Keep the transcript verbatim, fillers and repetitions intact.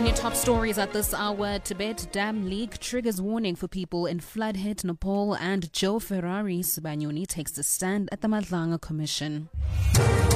In your top stories at this hour, Tibet Dam leak triggers warning for people in flood-hit Nepal, and Joe Ferrari Sibanyoni takes a stand at the Madlanga Commission.